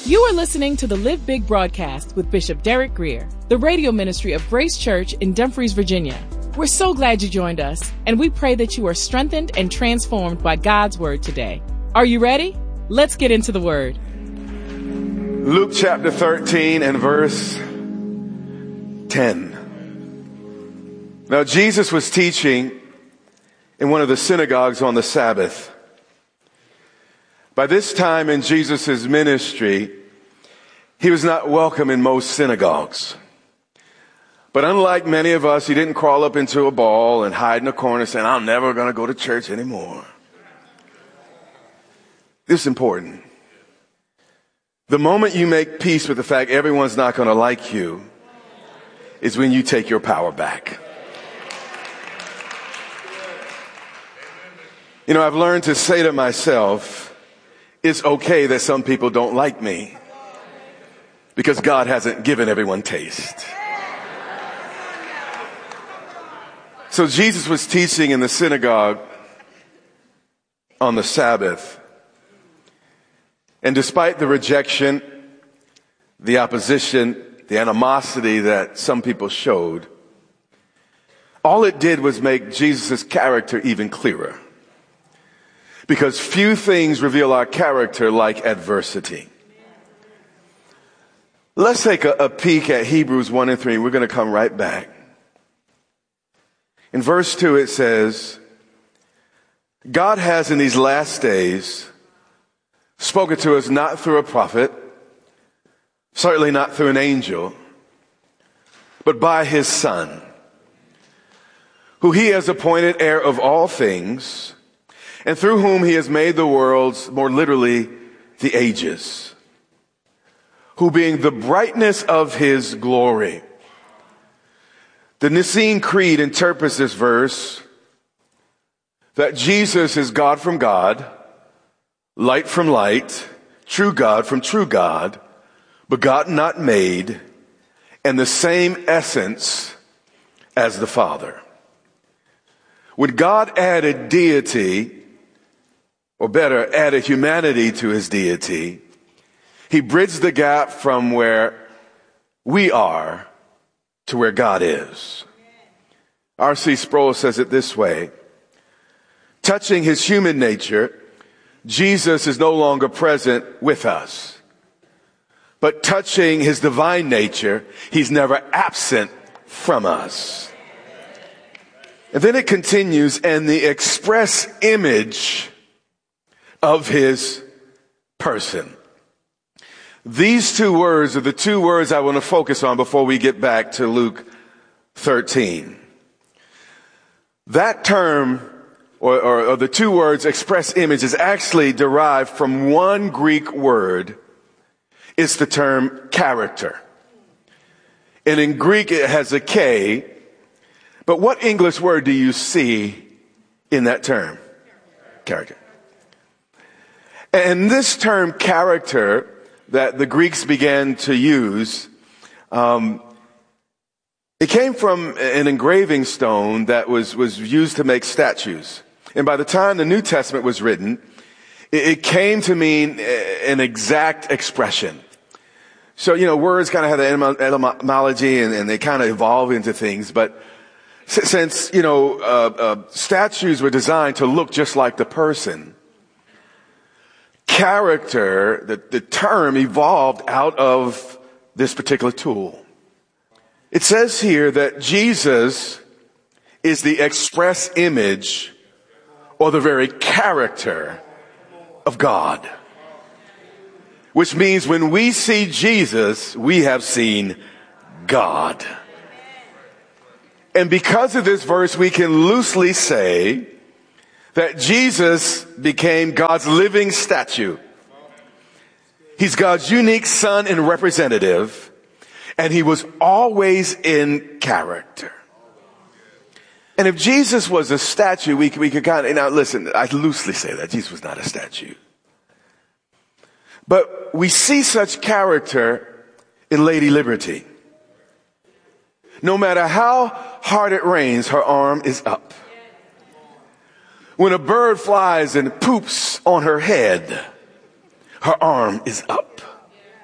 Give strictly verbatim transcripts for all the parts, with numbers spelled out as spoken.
You are listening to the Live Big broadcast with Bishop Derek Greer, the radio ministry of Grace Church in Dumfries, Virginia. We're so glad you joined us, and we pray that you are strengthened and transformed by God's word today. Are you ready? Let's get into the word. Luke chapter thirteen and verse ten. Now Jesus was teaching in one of the synagogues on the Sabbath. By this time in Jesus' ministry, he was not welcome in most synagogues. But unlike many of us, he didn't crawl up into a ball and hide in a corner saying, I'm never going to go to church anymore. This is important. The moment you make peace with the fact everyone's not going to like you is when you take your power back. You know, I've learned to say to myself, it's okay that some people don't like me because God hasn't given everyone taste. So Jesus was teaching in the synagogue on the Sabbath. And despite the rejection, the opposition, the animosity that some people showed, all it did was make Jesus' character even clearer. Because few things reveal our character like adversity. Let's take a, a peek at Hebrews one and three. We're going to come right back. In verse two it says, God has in these last days spoken to us not through a prophet, certainly not through an angel, but by his Son, who he has appointed heir of all things, and through whom he has made the worlds, more literally, the ages, who being the brightness of his glory. The Nicene Creed interprets this verse that Jesus is God from God, light from light, true God from true God, begotten not made, and the same essence as the Father. When God added deity, or better, added humanity to his deity, he bridged the gap from where we are to where God is. R C Sproul says it this way: touching his human nature, Jesus is no longer present with us. But touching his divine nature, he's never absent from us. And then it continues, and the express image of his person. These two words are the two words I want to focus on before we get back to Luke thirteen. That term, or, or, or the two words express image, is actually derived from one Greek word. It's the term character. And in Greek it has a K. But what English word do you see in that term? Character. And this term character that the Greeks began to use, um, it came from an engraving stone that was, was used to make statues. And by the time the New Testament was written, it, it came to mean an exact expression. So, you know, words kind of have the etymology and, and they kind of evolve into things. But since, you know, uh, uh, statues were designed to look just like the person, character, the, the term evolved out of this particular tool. It says here that Jesus is the express image or the very character of God. Which means when we see Jesus, we have seen God. And because of this verse, we can loosely say that Jesus became God's living statue. He's God's unique son and representative, and he was always in character. And if Jesus was a statue, we could, we could kind of, now listen, I loosely say that Jesus was not a statue. But we see such character in Lady Liberty. No matter how hard it rains, her arm is up. When a bird flies and poops on her head, her arm is up.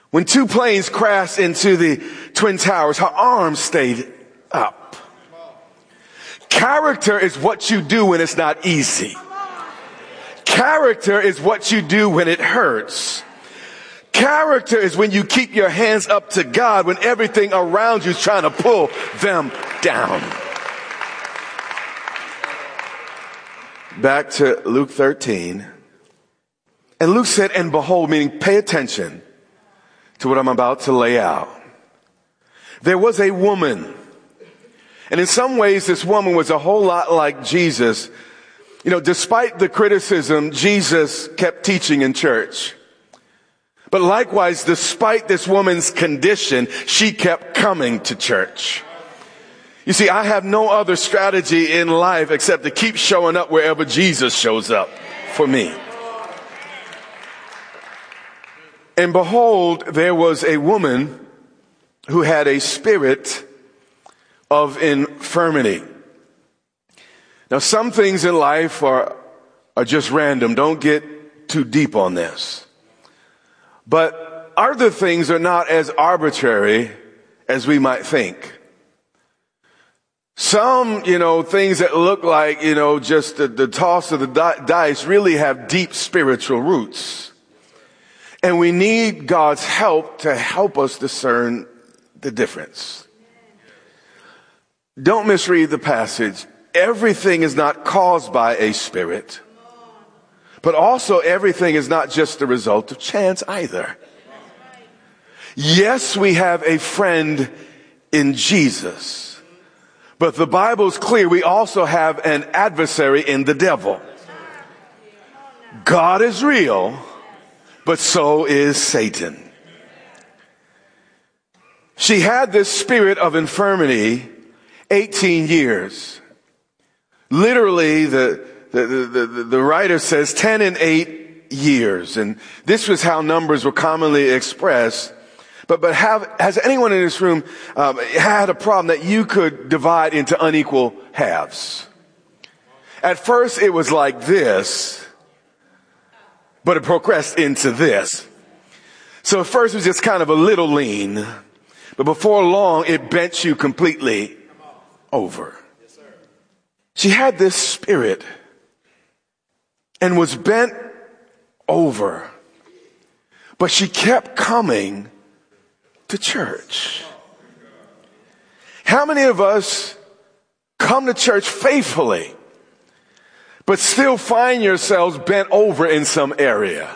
When two planes crashed into the Twin Towers, her arms stayed up. Character is what you do when it's not easy. Character is what you do when it hurts. Character is when you keep your hands up to God when everything around you is trying to pull them down. Back to Luke thirteen. And Luke said, and behold, meaning pay attention to what I'm about to lay out. There was a woman. And in some ways, this woman was a whole lot like Jesus. You know, despite the criticism, Jesus kept teaching in church. But likewise, despite this woman's condition, she kept coming to church. You see, I have no other strategy in life except to keep showing up wherever Jesus shows up for me. And behold, there was a woman who had a spirit of infirmity. Now, some things in life are, are just random. Don't get too deep on this. But other things are not as arbitrary as we might think. Some, you know, things that look like, you know, just the, the toss of the di- dice really have deep spiritual roots. And we need God's help to help us discern the difference. Don't misread the passage. Everything is not caused by a spirit, but also everything is not just the result of chance either. Yes, we have a friend in Jesus, but the Bible's clear. We also have an adversary in the devil. God is real, but so is Satan. She had this spirit of infirmity eighteen years. Literally, the, the, the, the, the writer says ten and eight years. And this was how numbers were commonly expressed. But, but have, has anyone in this room um, had a problem that you could divide into unequal halves? At first, it was like this, but it progressed into this. So at first, it was just kind of a little lean. But before long, it bent you completely over. She had this spirit and was bent over, but she kept coming to church. How many of us come to church faithfully, but still find yourselves bent over in some area?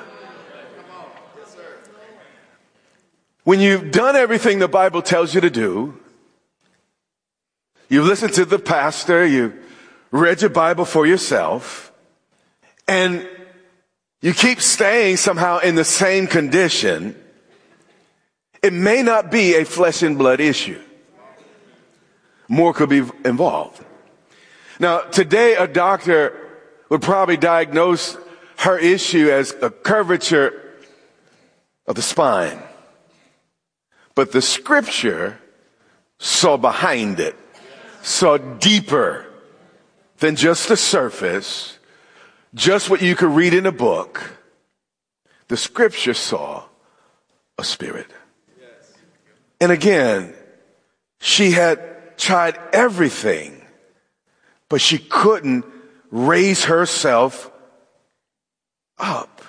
When you've done everything the Bible tells you to do, you've listened to the pastor, you read your Bible for yourself, and you keep staying somehow in the same condition, it may not be a flesh and blood issue. More could be involved. Now, today a doctor would probably diagnose her issue as a curvature of the spine. But the scripture saw behind it, saw deeper than just the surface, just what you could read in a book. The scripture saw a spirit. And again, she had tried everything, but she couldn't raise herself up.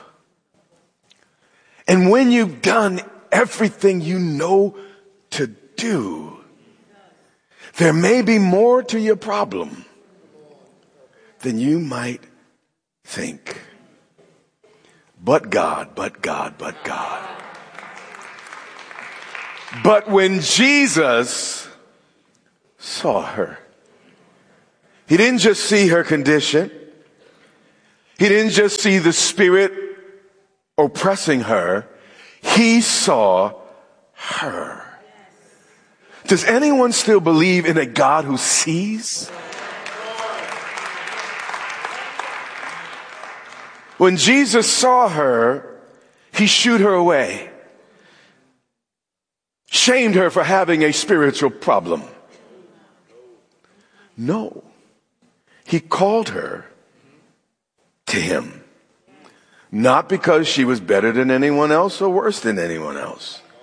And when you've done everything you know to do, there may be more to your problem than you might think. But God, but God, but God. But when Jesus saw her, he didn't just see her condition. He didn't just see the spirit oppressing her. He saw her. Does anyone still believe in a God who sees? When Jesus saw her, he shooed her away, shamed her for having a spiritual problem. No, he called her to him, not because she was better than anyone else or worse than anyone else.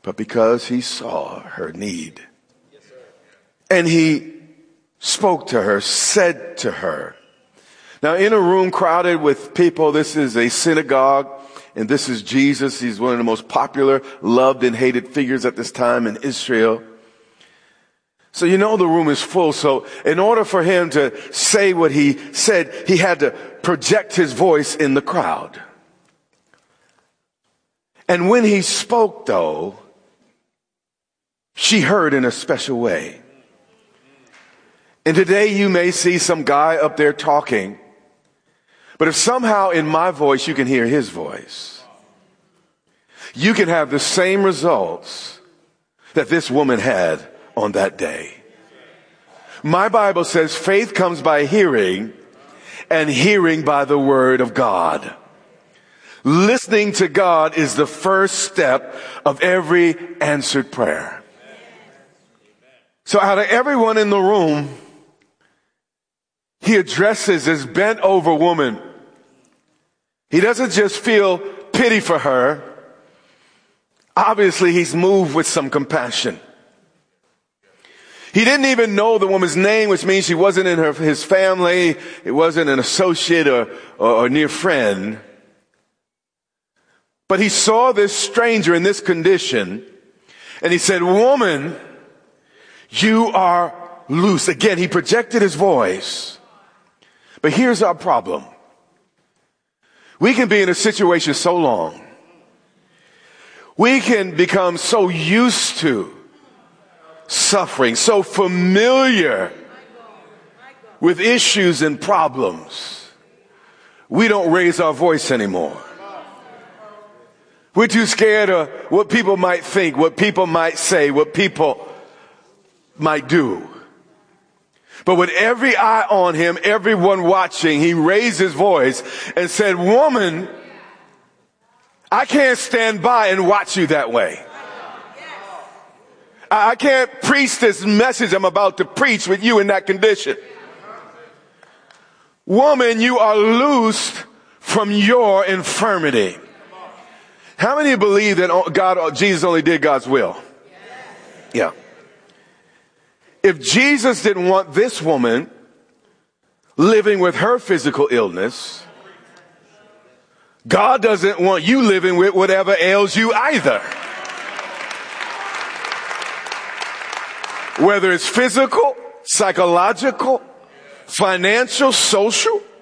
but because he saw her need. And he spoke to her, said to her. Now, in a room crowded with people, this is a synagogue, and this is Jesus. He's one of the most popular, loved, and hated figures at this time in Israel. So you know the room is full. So in order for him to say what he said, he had to project his voice in the crowd. And when he spoke, though, she heard in a special way. And today you may see some guy up there talking, but if somehow in my voice you can hear his voice, you can have the same results that this woman had on that day. My Bible says faith comes by hearing, and hearing by the word of God. Listening to God is the first step of every answered prayer. So out of everyone in the room, he addresses this bent over woman. He doesn't just feel pity for her. Obviously, he's moved with some compassion. He didn't even know the woman's name, which means she wasn't in her, his family. It wasn't an associate or, or, or near friend. But he saw this stranger in this condition, and he said, "Woman, you are loose." Again, he projected his voice. But here's our problem. We can be in a situation so long. We can become so used to suffering, so familiar with issues and problems, we don't raise our voice anymore. We're too scared of what people might think, what people might say, what people might do. But with every eye on him, everyone watching, he raised his voice and said, "Woman, I can't stand by and watch you that way. I can't preach this message I'm about to preach with you in that condition. Woman, you are loosed from your infirmity." How many believe that God, Jesus only did God's will? Yeah. If Jesus didn't want this woman living with her physical illness, God doesn't want you living with whatever ails you either. Whether it's physical, psychological, financial, social,